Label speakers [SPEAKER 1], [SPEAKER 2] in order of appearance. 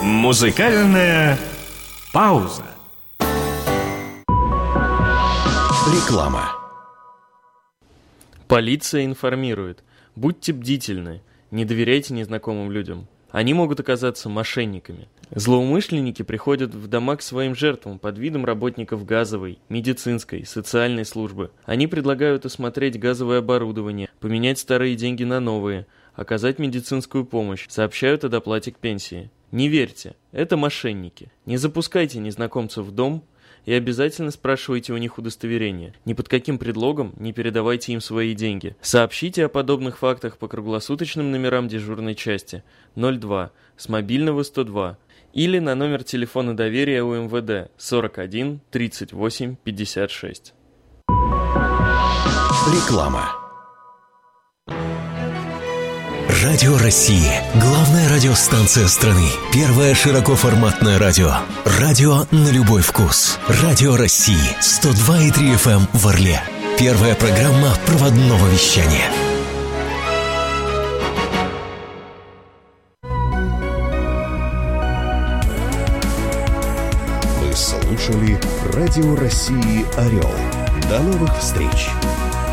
[SPEAKER 1] Музыкальная пауза.
[SPEAKER 2] Реклама.
[SPEAKER 3] Полиция информирует. Будьте бдительны, не доверяйте незнакомым людям. Они могут оказаться мошенниками. Злоумышленники приходят в дома к своим жертвам под видом работников газовой, медицинской, социальной службы. Они предлагают осмотреть газовое оборудование, поменять старые деньги на новые, оказать медицинскую помощь, сообщают о доплате к пенсии. Не верьте, это мошенники. Не запускайте незнакомцев в дом и обязательно спрашивайте у них удостоверение. Ни под каким предлогом не передавайте им свои деньги. Сообщите о подобных фактах по круглосуточным номерам дежурной части 02 с мобильного 102 или на номер телефона доверия УМВД 41 38 56.
[SPEAKER 2] Реклама. Радио России. Главная радиостанция страны. Первое широкоформатное радио. Радио на любой вкус. Радио России. 102,3 FM в Орле. Первая программа проводного вещания. Вы слушали Радио России «Орел». До новых встреч!